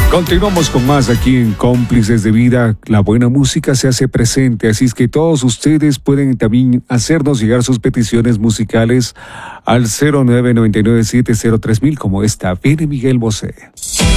Continuamos con más aquí en Cómplices de Vida. La buena música se hace presente, así es que todos ustedes pueden también hacernos llegar sus peticiones musicales al 0999703000 como esta. Viene Miguel Bosé.